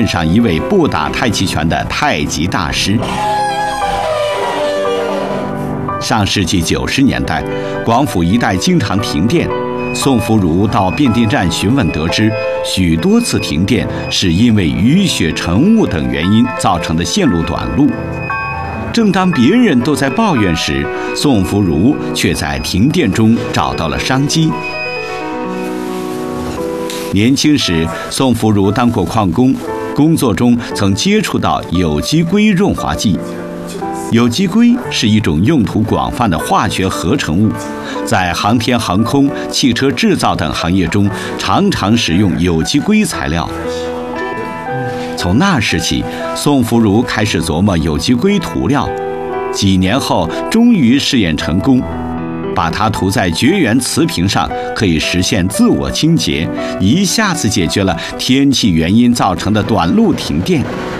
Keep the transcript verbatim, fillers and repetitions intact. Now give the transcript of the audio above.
上一位不打太极拳的太极大师。上世纪九十年代，广府一带经常停电。宋福儒到变电站询问，得知许多次停电是因为雨雪晨雾等原因造成的线路短路。正当别人都在抱怨时，宋福儒却在停电中找到了商机。年轻时，宋福儒当过矿工，工作中曾接触到有机硅润滑剂。有机硅是一种用途广泛的化学合成物，在航天航空、汽车制造等行业中常常使用有机硅材料。从那时起，宋福儒开始琢磨有机硅涂料，几年后终于试验成功，把它涂在绝缘瓷瓶上，可以实现自我清洁，一下子解决了天气原因造成的短路停电。